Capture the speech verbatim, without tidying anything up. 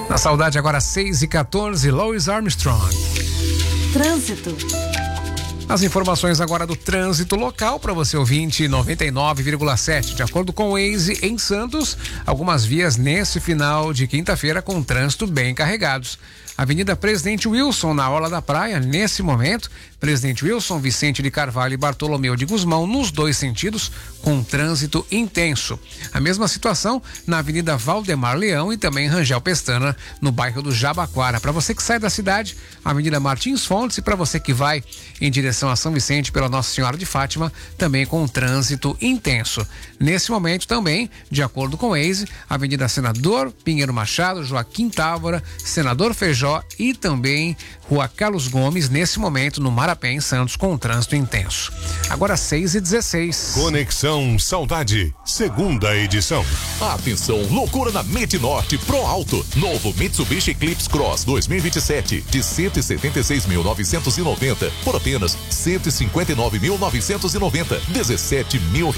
Na Saudade agora seis e quatorze, Louis Armstrong. Trânsito. As informações agora do trânsito local para você ouvinte noventa e nove vírgula sete. De acordo com o Waze, em Santos, algumas vias nesse final de quinta-feira com trânsito bem carregados. Avenida Presidente Wilson, na Orla da Praia, nesse momento, Presidente Wilson, Vicente de Carvalho e Bartolomeu de Gusmão, nos dois sentidos, com trânsito intenso. A mesma situação na Avenida Valdemar Leão e também Rangel Pestana, no bairro do Jabaquara. Para você que sai da cidade, Avenida Martins Fontes, e para você que vai em direção a São Vicente pela Nossa Senhora de Fátima, também com trânsito intenso. Nesse momento também, de acordo com o Waze, Avenida Senador Pinheiro Machado, Joaquim Távora, Senador Feijó e também Rua Carlos Gomes, nesse momento no Marapé, em Santos, com trânsito intenso. Agora seis e dezesseis. Conexão Saudade, segunda edição. Atenção, loucura na Midnorte Pro Alto. Novo Mitsubishi Eclipse Cross dois mil e vinte e sete de cento e setenta e seis mil novecentos e noventa por apenas cento e cinquenta e nove mil novecentos e noventa. dezessete mil